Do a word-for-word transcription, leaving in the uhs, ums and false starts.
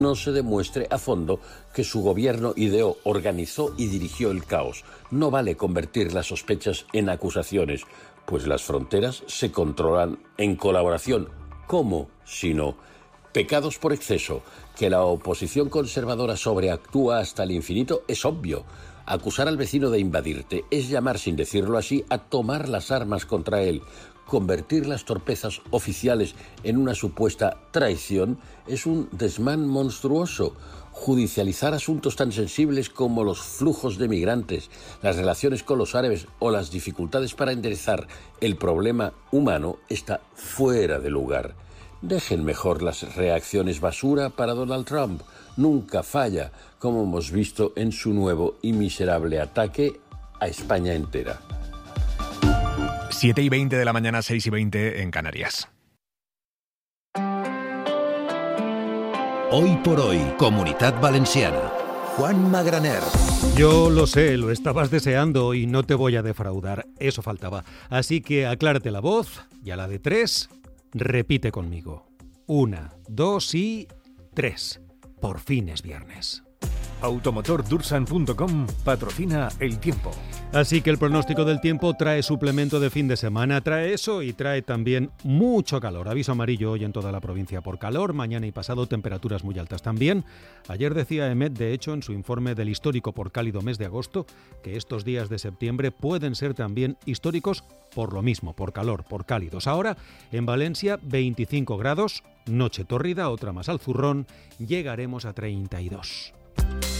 no se demuestre a fondo que su gobierno ideó, organizó y dirigió el caos. No vale convertir las sospechas en acusaciones, pues las fronteras se controlan en colaboración. ¿Cómo? Si no, pecados por exceso. Que la oposición conservadora sobreactúa hasta el infinito es obvio. Acusar al vecino de invadirte es llamar, sin decirlo así, a tomar las armas contra él. Convertir las torpezas oficiales en una supuesta traición es un desmán monstruoso. Judicializar asuntos tan sensibles como los flujos de migrantes, las relaciones con los árabes o las dificultades para enderezar el problema humano está fuera de lugar. Dejen mejor las reacciones basura para Donald Trump. Nunca falla, como hemos visto en su nuevo y miserable ataque a España entera. siete y veinte de la mañana, seis y veinte en Canarias. Hoy por hoy, Comunitat Valenciana. Juan Magraner. Yo lo sé, lo estabas deseando y no te voy a defraudar. Eso faltaba. Así que aclárate la voz y a la de tres, repite conmigo. Una, dos y tres. Por fin es viernes. Automotor Dursan punto com patrocina el tiempo. Así que el pronóstico del tiempo trae suplemento de fin de semana, trae eso y trae también mucho calor. Aviso amarillo hoy en toda la provincia por calor, mañana y pasado temperaturas muy altas también. Ayer decía EMET, de hecho, en su informe del histórico por cálido mes de agosto, que estos días de septiembre pueden ser también históricos por lo mismo, por calor, por cálidos. Ahora, en Valencia, veinticinco grados, noche tórrida, otra más al zurrón, llegaremos a treinta y dos.